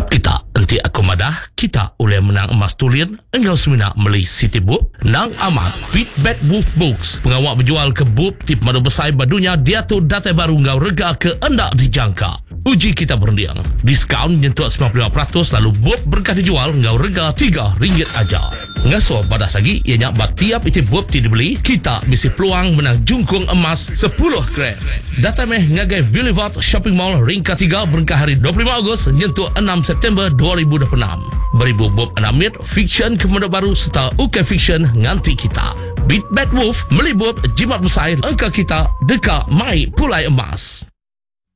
Harap kita nanti aku madah kita boleh menang emas tulian engkau semina beli City Book nang amat Beat Bad Wolf Books pengawak berjual ke book tip madu besar badunya dia tu data baru engkau rega ke endak dijangka. Uji kita berundiang diskaun nyentuh 95% lalu book berkah dijual engkau rega RM3 aja. Ngasuh badas lagi ianya tiap itu book ti dibeli kita misi peluang menang jungkung emas 10 gram. Data meh ngagai Boulevard Shopping Mall ring ketiga berkah hari 25 Ogos nyentuh 6 September 2026. Beribu bob anamit fiction kemudian baru serta UK fiction nganti kita. Beat Bad Wolf melibut jimat besar engkau kita deka mai pulai emas.